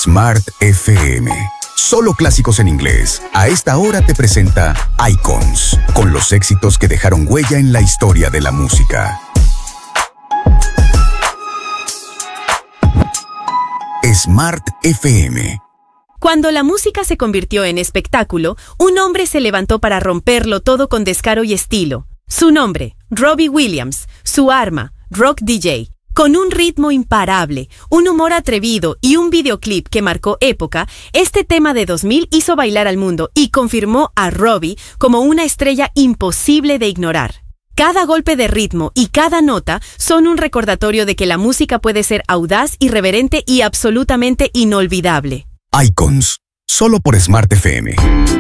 Smart FM. Solo clásicos en inglés. A esta hora te presenta Icons, con los éxitos que dejaron huella en la historia de la música. Smart FM. Cuando la música se convirtió en espectáculo, un hombre se levantó para romperlo todo con descaro y estilo. Su nombre, Robbie Williams. Su arma, Rock DJ. Con un ritmo imparable, un humor atrevido y un videoclip que marcó época, este tema de 2000 hizo bailar al mundo y confirmó a Robbie como una estrella imposible de ignorar. Cada golpe de ritmo y cada nota son un recordatorio de que la música puede ser audaz, irreverente y absolutamente inolvidable. Icons, solo por Smart FM.